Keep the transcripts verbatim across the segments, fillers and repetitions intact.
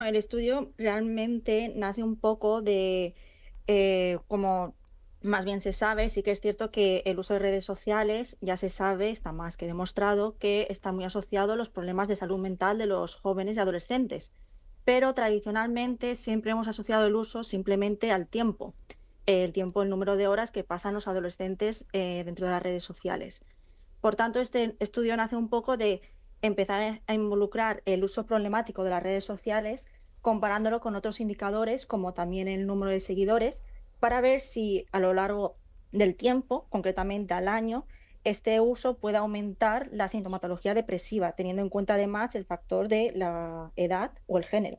El estudio realmente nace un poco de, eh, como más bien se sabe, sí que es cierto que el uso de redes sociales ya se sabe, está más que demostrado, que está muy asociado a los problemas de salud mental de los jóvenes y adolescentes. Pero tradicionalmente siempre hemos asociado el uso simplemente al tiempo, el tiempo, el número de horas que pasan los adolescentes eh, dentro de las redes sociales. Por tanto, este estudio nace un poco de empezar a involucrar el uso problemático de las redes sociales, comparándolo con otros indicadores, como también el número de seguidores, para ver si a lo largo del tiempo, concretamente al año, este uso puede aumentar la sintomatología depresiva, teniendo en cuenta además el factor de la edad o el género.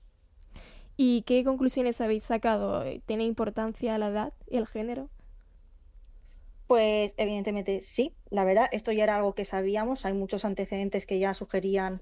¿Y qué conclusiones habéis sacado? ¿Tiene importancia la edad y el género? Pues evidentemente sí, la verdad, esto ya era algo que sabíamos, hay muchos antecedentes que ya sugerían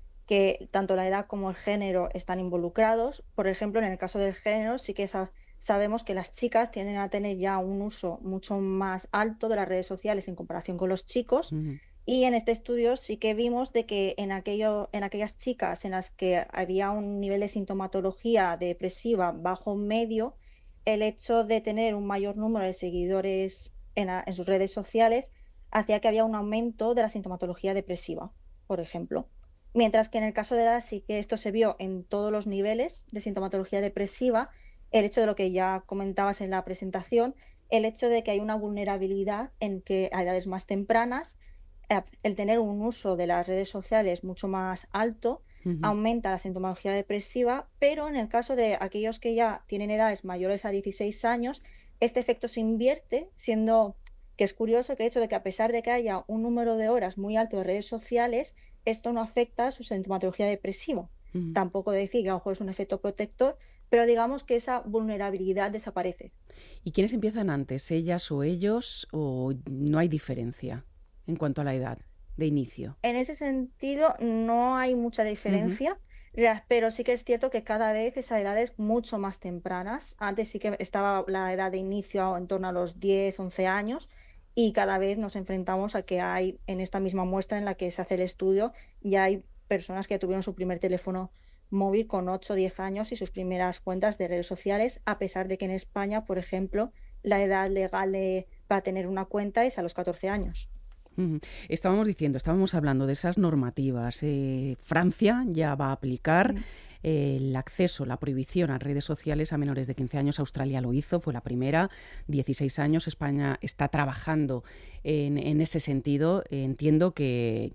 que tanto la edad como el género están involucrados. Por ejemplo, en el caso del género, sí que sa- sabemos que las chicas tienden a tener ya un uso mucho más alto de las redes sociales en comparación con los chicos. Ujú. Y en este estudio sí que vimos de que en aquello, en aquellas chicas en las que había un nivel de sintomatología depresiva bajo medio, el hecho de tener un mayor número de seguidores en, a- en sus redes sociales hacía que había un aumento de la sintomatología depresiva, por ejemplo. Mientras que en el caso de edad sí que esto se vio en todos los niveles de sintomatología depresiva, el hecho de lo que ya comentabas en la presentación, el hecho de que hay una vulnerabilidad en que a edades más tempranas, eh, el tener un uso de las redes sociales mucho más alto Ujú. aumenta la sintomatología depresiva, pero en el caso de aquellos que ya tienen edades mayores a dieciséis años, este efecto se invierte, siendo que es curioso que el hecho de que a pesar de que haya un número de horas muy alto de redes sociales, esto no afecta a su sintomatología depresiva. Ujú. Tampoco decir que a lo mejor es un efecto protector, pero digamos que esa vulnerabilidad desaparece. ¿Y quiénes empiezan antes, ellas o ellos, o no hay diferencia en cuanto a la edad de inicio? En ese sentido, no hay mucha Ujú. diferencia, ra- pero sí que es cierto que cada vez esa edad es mucho más tempranas. Antes sí que estaba la edad de inicio en torno a los diez, once años y cada vez nos enfrentamos a que hay en esta misma muestra en la que se hace el estudio, ya hay personas que tuvieron su primer teléfono móvil con ocho, o diez años y sus primeras cuentas de redes sociales, a pesar de que en España, por ejemplo, la edad legal eh, para tener una cuenta es a los catorce años. Ujú. Estábamos diciendo, estábamos hablando de esas normativas. Eh, Francia ya va a aplicar Mm. eh, el acceso, la prohibición a redes sociales a menores de quince años. Australia lo hizo, fue la primera, dieciséis años. España está trabajando en, en ese sentido. Eh, entiendo que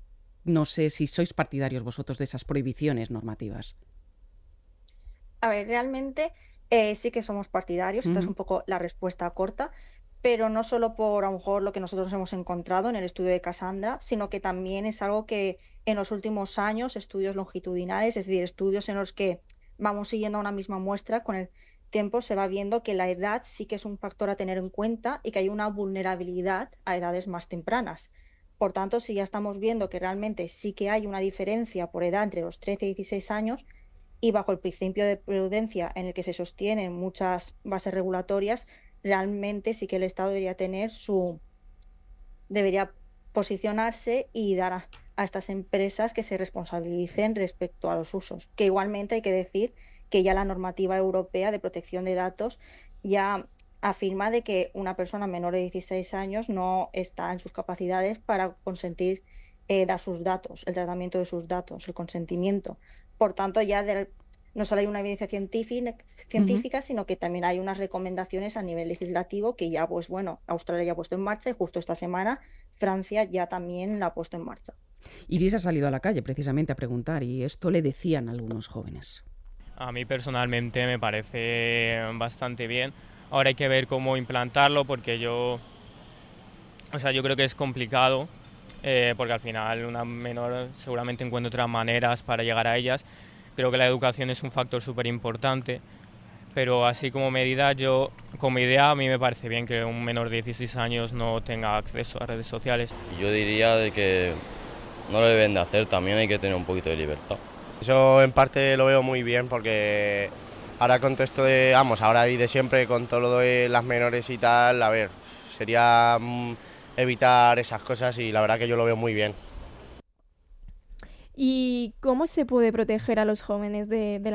no sé si sois partidarios vosotros de esas prohibiciones normativas. A ver, realmente eh, sí que somos partidarios, esta es Ujú. un poco la respuesta corta, pero no solo por a lo mejor lo que nosotros hemos encontrado en el estudio de Cassandra, sino que también es algo que en los últimos años, estudios longitudinales, es decir, estudios en los que vamos siguiendo una misma muestra, con el tiempo se va viendo que la edad sí que es un factor a tener en cuenta y que hay una vulnerabilidad a edades más tempranas. Por tanto, si ya estamos viendo que realmente sí que hay una diferencia por edad entre los trece y dieciséis años, y bajo el principio de prudencia en el que se sostienen muchas bases regulatorias, realmente sí que el Estado debería tener su, debería posicionarse y dar a, a estas empresas que se responsabilicen respecto a los usos. Que igualmente hay que decir que ya la normativa europea de protección de datos ya afirma de que una persona menor de dieciséis años no está en sus capacidades para consentir eh, dar sus datos, el tratamiento de sus datos, el consentimiento. Por tanto, ya de, no solo hay una evidencia científica, Ujú. científica, sino que también hay unas recomendaciones a nivel legislativo que ya, pues bueno, Australia ya ha puesto en marcha y justo esta semana Francia ya también la ha puesto en marcha. Iris ha salido a la calle precisamente a preguntar y esto le decían algunos jóvenes. A mí personalmente me parece bastante bien. Ahora hay que ver cómo implantarlo porque yo, o sea, yo creo que es complicado eh, porque al final una menor seguramente encuentra otras maneras para llegar a ellas. Creo que la educación es un factor súper importante, pero así como medida, yo como idea a mí me parece bien que un menor de dieciséis años no tenga acceso a redes sociales. Yo diría de que no lo deben de hacer, también hay que tener un poquito de libertad. Eso en parte lo veo muy bien porque ahora con todo esto de, vamos, ahora y de siempre con todo lo de las menores y tal, a ver, sería mm, evitar esas cosas y la verdad que yo lo veo muy bien. ¿Y cómo se puede proteger a los jóvenes de, de la